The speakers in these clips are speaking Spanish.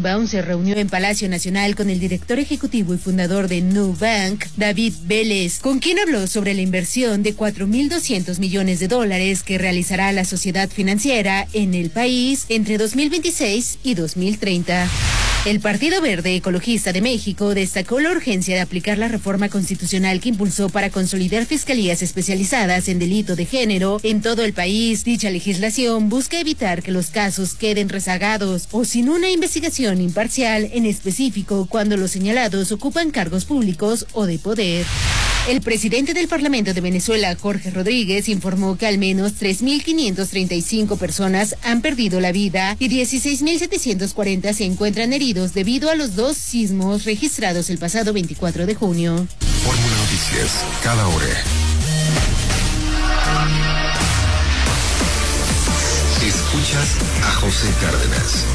Sheinbaum se reunió en Palacio Nacional con el director ejecutivo y fundador de Nubank, David Vélez, con quien habló sobre la inversión de $4.200 millones que realizará la sociedad financiera en el país entre 2026 y 2030. El Partido Verde Ecologista de México destacó la urgencia de aplicar la reforma constitucional que impulsó para consolidar fiscalías especializadas en delito de género en todo el país. Dicha legislación busca evitar que los casos queden rezagados o sin una investigación imparcial, en específico cuando los señalados ocupan cargos públicos o de poder. El presidente del Parlamento de Venezuela, Jorge Rodríguez, informó que al menos 3.535 personas han perdido la vida y 16.740 se encuentran heridos debido a los 2 sismos registrados el pasado 24 de junio. Fórmula Noticias, cada hora. Escuchas a José Cárdenas.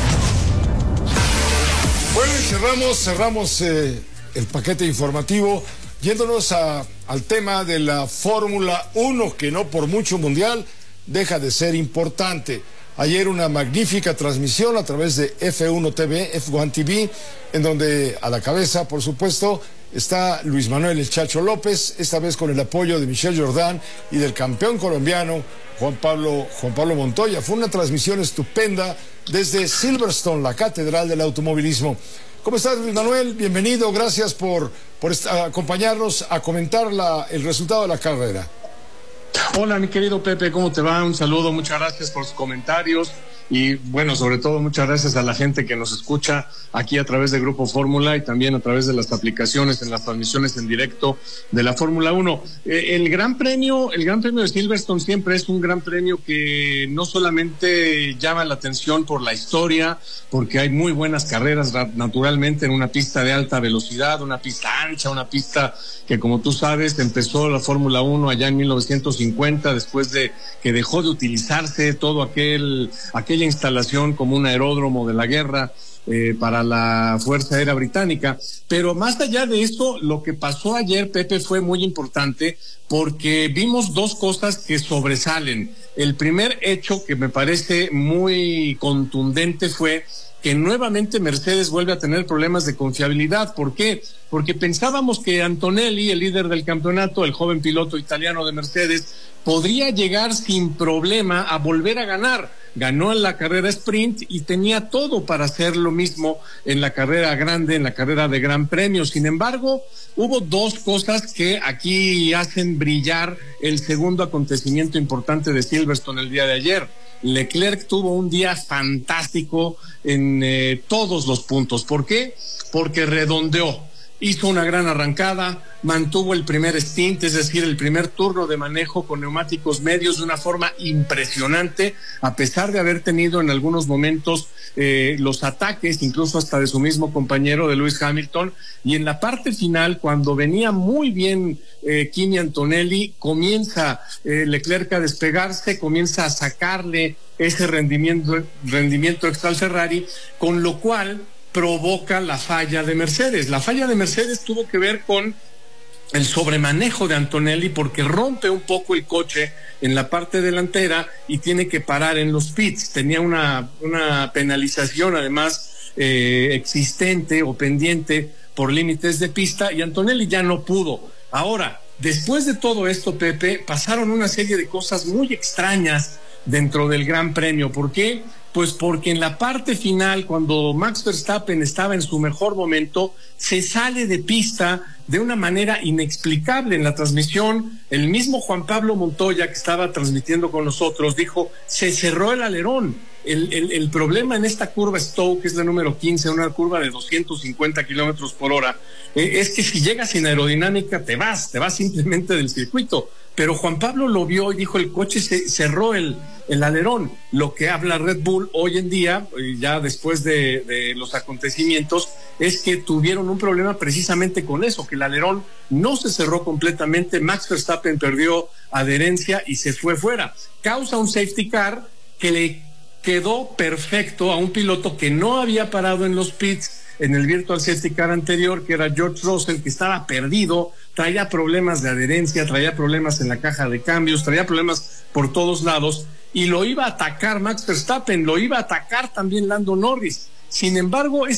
Bueno, y cerramos el paquete informativo yéndonos al tema de la Fórmula 1, que no por mucho mundial deja de ser importante. Ayer una magnífica transmisión a través de F1 TV, F1 TV, en donde a la cabeza, por supuesto, está Luis Manuel El Chacho López, esta vez con el apoyo de Michel Jourdán y del campeón colombiano Juan Pablo Montoya. Fue una transmisión estupenda desde Silverstone, la catedral del automovilismo. ¿Cómo estás, Luis Manuel? Bienvenido, gracias por acompañarnos a comentar el resultado de la carrera. Hola, mi querido Pepe, ¿cómo te va? Un saludo, muchas gracias por sus comentarios y, bueno, sobre todo muchas gracias a la gente que nos escucha aquí a través de Grupo Fórmula y también a través de las aplicaciones en las transmisiones en directo de la Fórmula 1. El Gran Premio de Silverstone siempre es un gran premio que no solamente llama la atención por la historia, porque hay muy buenas carreras naturalmente en una pista de alta velocidad, una pista ancha, una pista que, como tú sabes, empezó la Fórmula 1 allá en 1950, después de que dejó de utilizarse todo aquella instalación como un aeródromo de la guerra para la Fuerza Aérea Británica. Pero más allá de esto, lo que pasó ayer, Pepe, fue muy importante porque vimos 2 cosas que sobresalen. El primer hecho que me parece muy contundente fue que nuevamente Mercedes vuelve a tener problemas de confiabilidad. ¿Por qué? Porque pensábamos que Antonelli, el líder del campeonato, el joven piloto italiano de Mercedes, podría llegar sin problema a volver a ganar. Ganó en la carrera sprint y tenía todo para hacer lo mismo en la carrera grande, en la carrera de Gran Premio. Sin embargo, hubo 2 cosas que aquí hacen brillar el segundo acontecimiento importante de Silverstone el día de ayer. Leclerc tuvo un día fantástico en todos los puntos. ¿Por qué? Porque redondeó. Hizo una gran arrancada, mantuvo el primer stint, es decir, el primer turno de manejo con neumáticos medios de una forma impresionante, a pesar de haber tenido en algunos momentos los ataques, incluso hasta de su mismo compañero de Lewis Hamilton, y en la parte final, cuando venía muy bien Kimi Antonelli, comienza Leclerc a despegarse, comienza a sacarle ese rendimiento extra al Ferrari, con lo cual provoca la falla de Mercedes. La falla de Mercedes tuvo que ver con el sobremanejo de Antonelli, porque rompe un poco el coche en la parte delantera y tiene que parar en los pits. Tenía una penalización además existente o pendiente por límites de pista y Antonelli ya no pudo. Ahora, después de todo esto, Pepe, pasaron una serie de cosas muy extrañas dentro del Gran Premio. ¿Por qué? Pues porque en la parte final, cuando Max Verstappen estaba en su mejor momento, se sale de pista de una manera inexplicable. En la transmisión, el mismo Juan Pablo Montoya, que estaba transmitiendo con nosotros, dijo, se cerró el alerón. El problema en esta curva Stowe, que es la número 15, una curva de 250 kilómetros por hora, es que si llegas sin aerodinámica te vas simplemente del circuito. Pero Juan Pablo lo vio y dijo, el coche se cerró el alerón. Lo que habla Red Bull hoy en día, ya después de los acontecimientos, es que tuvieron un problema precisamente con eso, que el alerón no se cerró completamente. Max Verstappen perdió adherencia y se fue fuera. Causa un safety car que le quedó perfecto a un piloto que no había parado en los pits en el Virtual Safety Car anterior, que era George Russell, que estaba perdido, traía problemas de adherencia, traía problemas en la caja de cambios, traía problemas por todos lados, y lo iba a atacar Max Verstappen, lo iba a atacar también Lando Norris. Sin embargo,